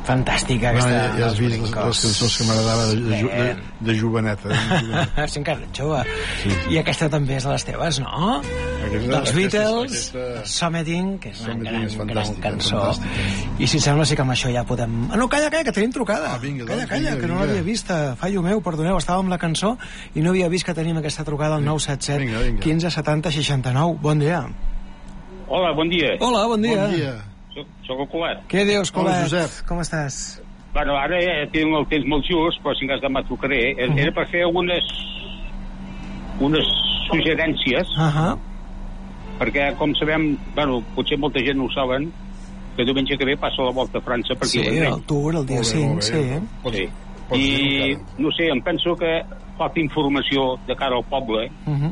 Fantàstica aquesta. Ja has vist les cançons que m'agradava de joveneta. Sí, encara ets jove. I aquesta també és de les teves, no? Dels Beatles, Something, que és una gran cançó. I si sembla, sí que amb això ja podem... No, calla, que tenim trucada. Calla, que no l'havia vist. Fallo meu, perdoneu, estava amb la cançó i no havia vist que tenim aquesta trucada al 977 15 70 69. Bon dia. Hola, bon dia. Hola, bon dia. Soc el Colet. Què dius, Colet? Com estàs? Bueno, ara tinc el temps molt just, però si en cas demà trucaré. Era per fer unes suggerències, perquè, com sabem, bueno, potser molta gent no ho saben, que diumenge que ve passa la Volta a França per aquí. Sí, el Tour, el dia 5, sí. I, no sé, em penso que falta informació de cara al poble,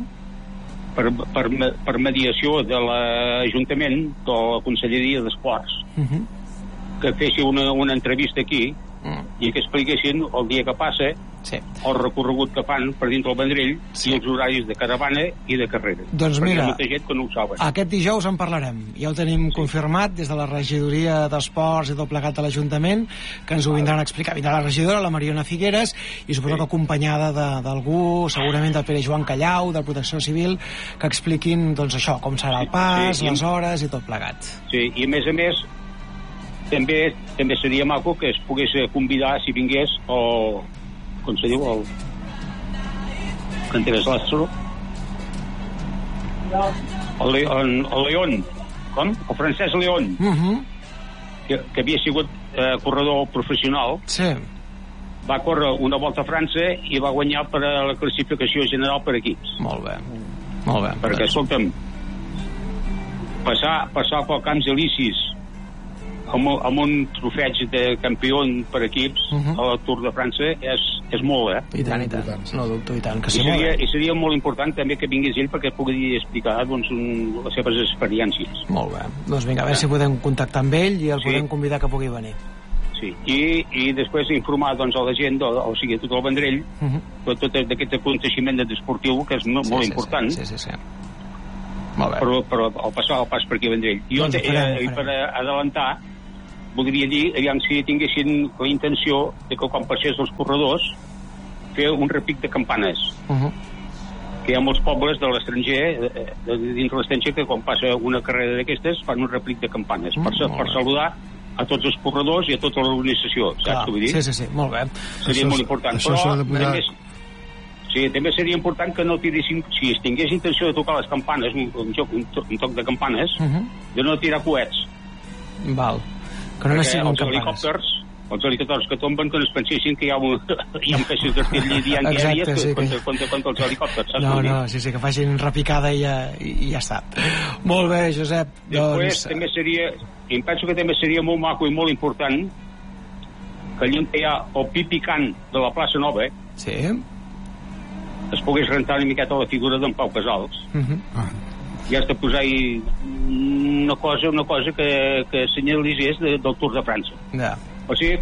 per mediació de l'Ajuntament, de la Conselleria d'Esports, que fessi una entrevista aquí i que expliquessin el dia que passa, el recorregut que fan per dintre el Vendrell i els horaris de caravana i de carrera. Doncs mira, hi ha molta gent que no ho saben. Aquest dijous en parlarem. Ja ho tenim confirmat des de la regidoria d'Esports i tot plegat de l'Ajuntament, que ens ho vindran a explicar. Vindrà la regidora, la Mariona Figueres, i suposo que acompanyada d'algú, segurament del Pere Joan Callau, de Protecció Civil, que expliquin, doncs, això, com serà el pas, les hores i tot plegat. Sí, i a més, també seria maco que es pogués convidar, si vingués, com se diu, el Canteres Lázaro, el León, com? El Francesc León, que havia sigut corredor professional, va córrer una Volta a França i va guanyar per a la classificació general per equips. Molt bé. Perquè, escolta'm, passar pel Camps Elisis amb un trofeig de campió per equips a la Tour de França és molt, I tant. No dubto, i tant. I seria molt important també que vingués ell perquè pugui explicar les seves experiències. Molt bé. Doncs vinga, a veure si podem contactar amb ell i el podem convidar que pugui venir. Sí, i després informar a la gent, o sigui, tot el Vendrell, tot aquest aconteixement esportiu que és molt important. Sí. Molt bé. Però el pas per aquí a Vendrell. I per adelantar, voldria dir, aviam si tinguessin la intenció de que quan passés els corredors fer un repic de campanes, que hi ha molts pobles de l'estranger, dins l'estranger, que quan passa una carrera d'aquestes fan un repic de campanes per saludar a tots els corredors i a tota l'organització, saps què vull dir? Sí, molt bé. Seria molt important, però també seria important que no tiressin, si es tingués intenció de tocar les campanes, un toc de campanes, de no tirar coets. Val. Que no necessiten campanes. Els helicòpters que tomben, que no es pensessin que hi ha un peces d'artilleria diàries contra els helicòpters. No, sí, que facin repicada i ja està. Molt bé, Josep. Després també seria, em penso que també seria molt maco i molt important que allà on hi ha el pi picant de la plaça Nova es pogués rentar una miqueta la figura d'en Pau Casals. I has de posar-hi una cosa que senyalitzés del Tour de França. O sigui,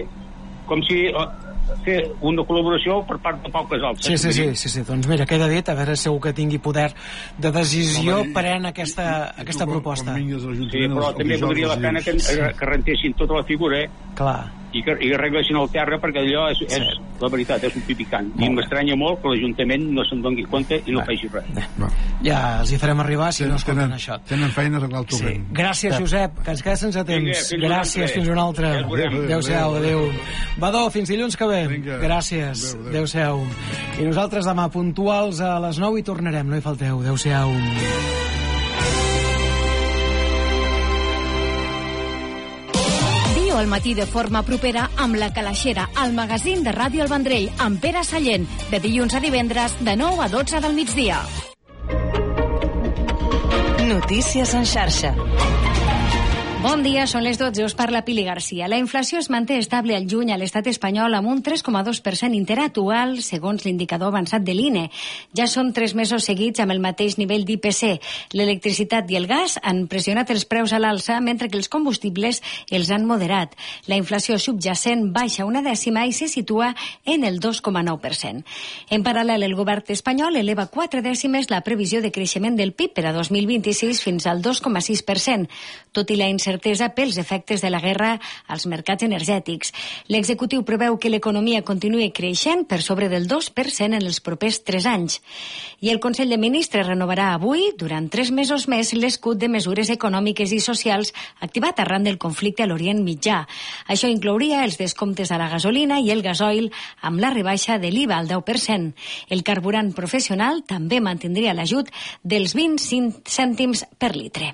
fer una col·laboració per part de Pau Casals. Sí. Doncs mira, queda dit, a veure si segur que tingui poder de decisió pren aquesta proposta. Sí, però també valdria la pena que rentessin tota la figura i que arreglessin el terra, perquè allò és la veritat, és un pipicant. I m'estranya molt que l'Ajuntament no se'n doni compte i no faci res. Ja els hi farem arribar si no escolten això. Tenen feina a arreglar el torrent. Gràcies, Josep, que ens quedes sense temps. Gràcies, fins una altra. Adéu-siau, adéu. Badó, fins dilluns que ve. Gràcies, adéu-siau. I nosaltres demà puntuals a les 9 hi tornarem, no hi falteu. Adéu-siau. Al matí de forma propera amb La Calaixera, el magazín de Ràdio El Vendrell, amb Pere Sallent, de dilluns a divendres, de 9 a 12 del migdia. Notícies en xarxa. Bon dia, són les 12, us parla Pili Garcia. La inflació es manté estable al juny a l'estat espanyol amb un 3,2% interanual, segons l'indicador avançat de l'INE. Ja són 3 mesos seguits amb el mateix nivell d'IPC. L'electricitat i el gas han pressionat els preus a l'alça, mentre que els combustibles els han moderat. La inflació subjacent baixa una dècima i se situa en el 2,9%. En paral·lel, el govern espanyol eleva 4 dècimes la previsió de creixement del PIB per a 2026 fins al 2,6%. Tot i la incertesa incertesa pels efectes de la guerra als mercats energètics. L'executiu preveu que l'economia continuï creixent per sobre del 2% en els propers 3 anys. I el Consell de Ministres renovarà avui, durant 3 mesos més, l'escut de mesures econòmiques i socials activat arran del conflicte a l'Orient Mitjà. Això inclouria els descomptes a la gasolina i el gasoil amb la rebaixa de l'IVA al 10%. El carburant professional també mantindria l'ajut dels 25 cèntims per litre.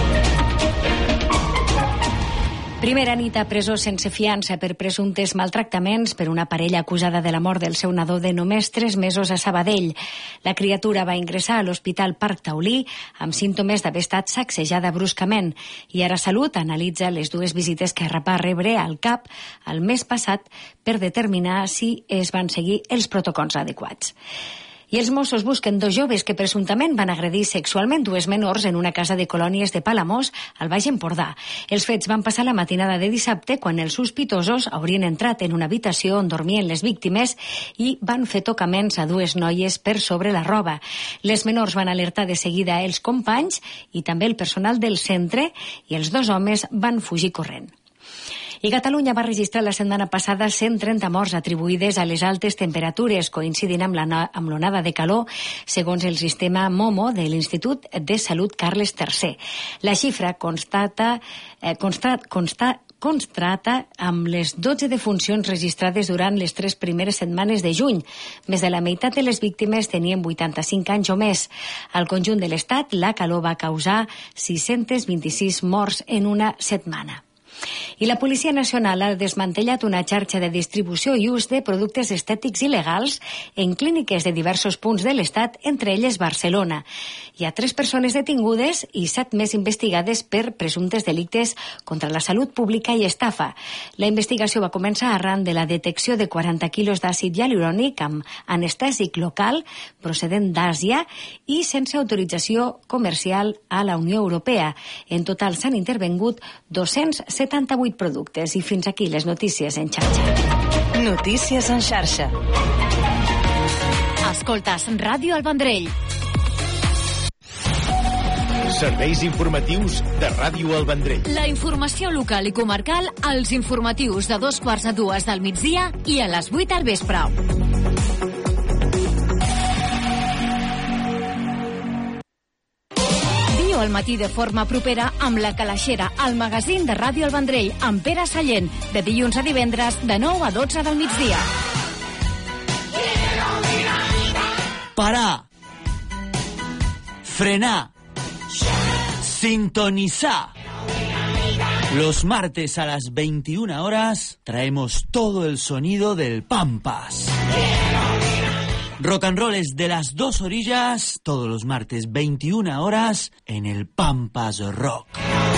Primera nit a presó sense fiança per presumptes maltractaments per una parella acusada de la mort del seu nadó de només 3 mesos a Sabadell. La criatura va ingressar a l'Hospital Parc Taulí amb símptomes d'haver estat sacsejada bruscament i ara Salut analitza les 2 visites que va rebre al CAP el mes passat per determinar si es van seguir els protocols adequats. I els Mossos busquen 2 joves que presumptament van agredir sexualment 2 menors en una casa de colònies de Palamós, al Baix Empordà. Els fets van passar la matinada de dissabte quan els sospitosos haurien entrat en una habitació on dormien les víctimes i van fer tocaments a 2 noies per sobre la roba. Les menors van alertar de seguida els companys i també el personal del centre i els 2 homes van fugir corrent. I Catalunya va registrar la setmana passada 130 morts atribuïdes a les altes temperatures, coincidint amb l'onada de calor, segons el sistema MOMO de l'Institut de Salut Carles III. La xifra constata amb les 12 defuncions registrades durant les 3 primeres setmanes de juny. Més de la meitat de les víctimes tenien 85 anys o més. Al conjunt de l'Estat, la calor va causar 626 morts en una setmana. I la Policia Nacional ha desmantellat una xarxa de distribució i ús de productes estètics il·legals en clíniques de diversos punts de l'Estat, entre elles Barcelona. Hi ha 3 persones detingudes i 7 més investigades per presumptes delictes contra la salut pública i estafa. La investigació va començar arran de la detecció de 40 quilos d'àcid hialurònic amb anestèsic local procedent d'Àsia i sense autorització comercial a la Unió Europea. En total s'han intervengut 278 productes. I fins aquí les notícies en xarxa. Notícies en xarxa. Escoltes Ràdio al Vendrell. Serveis informatius de Ràdio al Vendrell. La informació local i comarcal als informatius de 2:45 del migdia i a les 8 al vespre. Viu al matí de forma propera amb La Calaixera, el magazín de Ràdio al Vendrell, amb Pere Sallent, de dilluns a divendres, de 9 a 12 del migdia. Parar. Frenar. Sintonizar. Los martes a las 21 horas traemos todo el sonido del Pampas. Rock and roll es de las 2 orillas, todos los martes 21 horas en el Pampas Rock.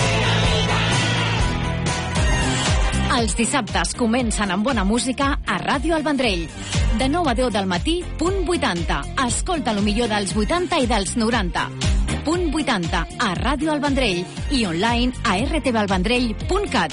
Els dissabtes comencen amb bona música a Ràdio al Vendrell. De 9 a 10 del matí, punt 80. Escolta lo millor dels 80 i dels 90. Punt 80 a Ràdio al Vendrell i online a rtvalvendrell.cat.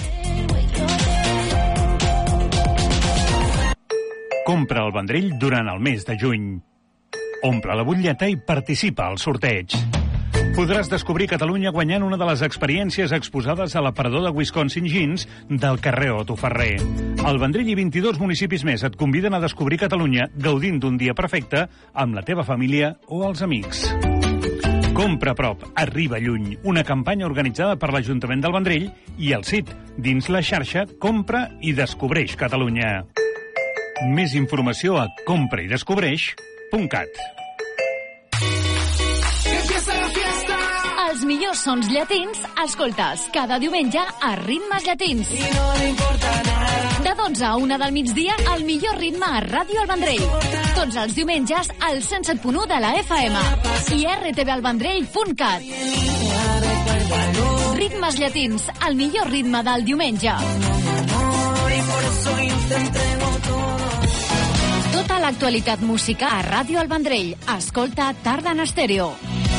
Compra al Vendrell durant el mes de juny. Omple la butlleta i participa al sorteig. Podràs descobrir Catalunya guanyant una de les experiències exposades a l'aparador de Wisconsin Jeans del carrer Otto Ferrer. El Vendrell i 22 municipis més et conviden a descobrir Catalunya gaudint d'un dia perfecte amb la teva família o els amics. Compra a prop, arriba lluny. Una campanya organitzada per l'Ajuntament del Vendrell i el CIT, dins la xarxa Compra i Descobreix Catalunya. Més informació a compraidescobreix.cat. Els millors sons llatins escoltes cada diumenge a Ritmes Llatins. De 12 a 1 del migdia, el millor ritme a Ràdio al Vendrell. Tots els diumenges al 107.1 de la FM i rtvalvendrell.cat. Ritmes Llatins, el millor ritme del diumenge. Tota l'actualitat musical a Ràdio al Vendrell. Escolta Tarda en Estèreo.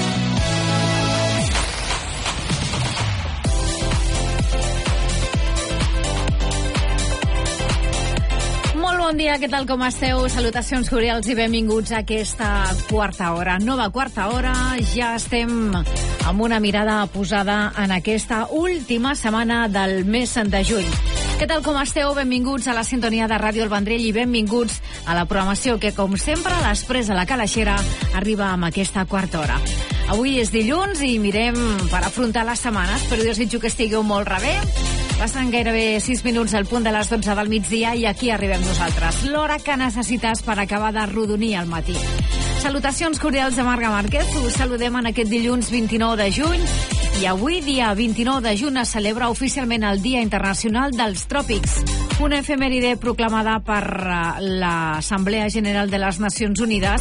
Molt bon dia, què tal, com esteu? Salutacions cordials i benvinguts a aquesta quarta hora. Nova quarta hora, ja estem amb una mirada posada en aquesta última setmana del mes de juny. Què tal, com esteu? Benvinguts a la sintonia de Ràdio El Vendrell i benvinguts a la programació que, com sempre, l'Exprés a la Calaixera arriba amb aquesta quarta hora. Avui és dilluns i mirem per afrontar les setmanes, però jo desitjo que estigueu molt rebé. Passen gairebé 6 minuts al punt de les 12 del migdia i aquí arribem nosaltres. L'hora que necessites per acabar de rodonir al matí. Salutacions cordials de Marga Márquez. Us saludem en aquest dilluns 29 de juny. I avui, dia 29 de juny, es celebra oficialment el Dia Internacional dels Tròpics, una efemèride proclamada per l'Assemblea General de les Nacions Unides,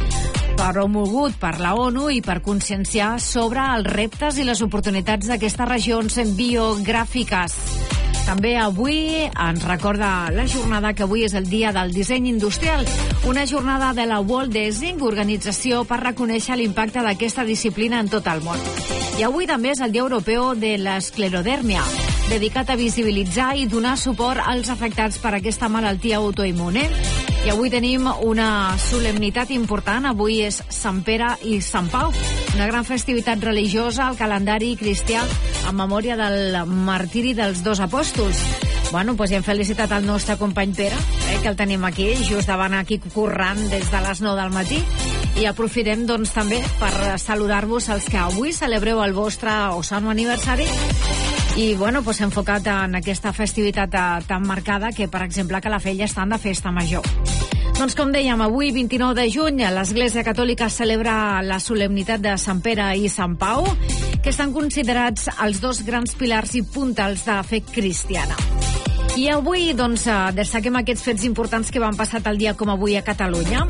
promogut per la ONU i per conscienciar sobre els reptes i les oportunitats d'aquestes regions biogràfiques. També avui ens recorda la jornada que avui és el Dia del Disseny Industrial, una jornada de la World Design, organització per reconèixer l'impacte d'aquesta disciplina en tot el món. I avui també és el Dia Europeu de l'Esclerodèrmia, dedicat a visibilitzar i donar suport als afectats per aquesta malaltia autoimmune. I avui tenim una solemnitat important. Avui és Sant Pere i Sant Pau, una gran festivitat religiosa al calendari cristià en memòria del martiri dels dos apòstols. Bueno, doncs ja hem felicitat el nostre company Pere, que el tenim aquí, just davant aquí currant des de les 9 del matí. I aprofitem, doncs, també per saludar-vos els que avui celebreu el vostre osano aniversari. I, bueno, doncs enfocat en aquesta festivitat tan marcada que, per exemple, que la Fella estan de festa major. Doncs, com dèiem, avui, 29 de juny, l'Església Catòlica celebra la solemnitat de Sant Pere i Sant Pau, que estan considerats els dos grans pilars i puntals de la fe cristiana. I avui, doncs, destaquem aquests fets importants que van passar tal dia com avui a Catalunya.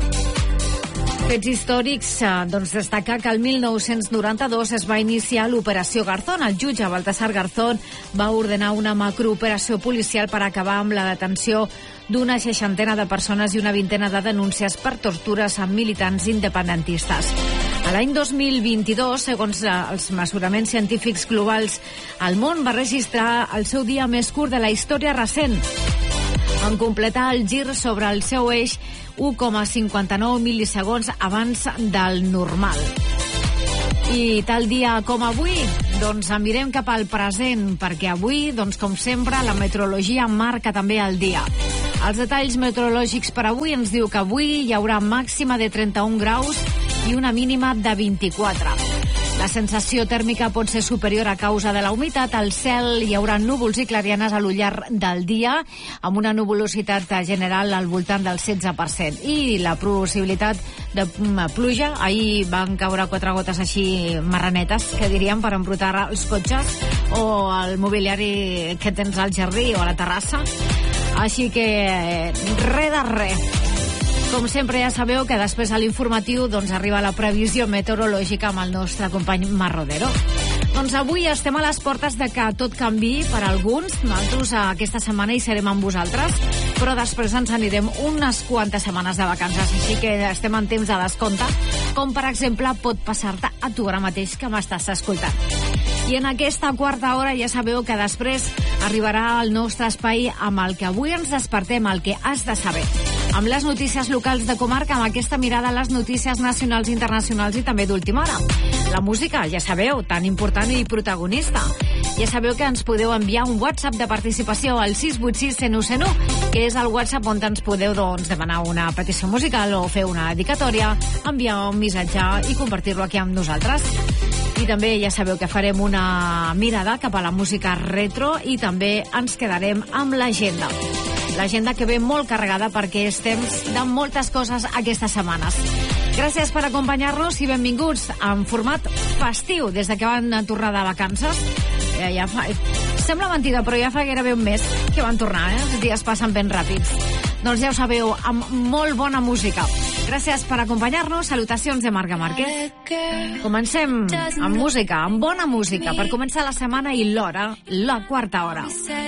Fets històrics, doncs destacar que el 1992 es va iniciar l'Operació Garzón. El jutge Baltasar Garzón va ordenar una macrooperació policial per acabar amb la detenció d'una 60 de persones i una 20 de denúncies per tortures amb militants independentistes. A l'any 2022, segons els mesuraments científics globals, el món va registrar el seu dia més curt de la història recent, en completar el gir sobre el seu eix 1,59 mil·lisegons abans del normal. I tal dia com avui, doncs mirem cap al present, perquè avui, doncs com sempre, la meteorologia marca també el dia. Els detalls meteorològics per avui ens diu que avui hi haurà màxima de 31 graus i una mínima de 24. La sensació tèrmica pot ser superior a causa de la humitat. Al cel hi haurà núvols i clarianes a lo llarg del dia, amb una nuvolositat general al voltant del 16%. I la possibilitat de pluja, ahir van caure 4 gotes així marranetes, que diríem, per embrutar els cotxes o el mobiliari que tens al jardí o a la terrassa. Així que res de res. Com sempre ja sabeu que després a l'informatiu doncs arriba la previsió meteorològica amb el nostre company Mar Rodero. Doncs avui estem a les portes de que tot canvi per alguns. Nosaltres aquesta setmana hi serem amb vosaltres, però després ens anirem unes quantes setmanes de vacances, així que estem en temps de descompte, com per exemple pot passar-te a tu ara mateix que m'estàs escoltant. I en aquesta quarta hora ja sabeu que després arribarà el nostre espai amb el que avui ens despertem, el que has de saber, amb les notícies locals de comarca, amb aquesta mirada a les notícies nacionals, internacionals i també d'última hora. La música, ja sabeu, tan important i protagonista. Ja sabeu que ens podeu enviar un WhatsApp de participació al 686-101, que és el WhatsApp on ens podeu demanar una petició musical o fer una dedicatòria, enviar un missatge i compartir-lo aquí amb nosaltres. I també ja sabeu que farem una mirada cap a la música retro i també ens quedarem amb l'agenda. L'agenda que ve molt carregada perquè és temps de moltes coses aquestes setmanes. Gràcies per acompanyar-nos i benvinguts en format festiu des de que van tornar de vacances. Sembla mentida, però ja fa gairebé un mes que van tornar, Els dies passen ben ràpids. Doncs ja ho sabeu, amb molt bona música. Gràcies per acompanyar-nos. Salutacions de Marga Márquez. Comencem amb música, amb bona música, per començar la setmana i l'hora, la quarta hora.